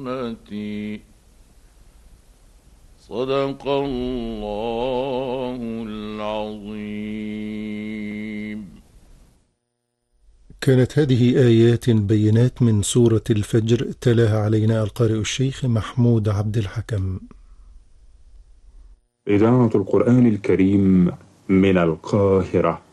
صدق الله العظيم. كانت هذه آيات بينات من سورة الفجر، تلاها علينا القارئ الشيخ محمود عبد الحكم. إذاعة القرآن الكريم من القاهرة.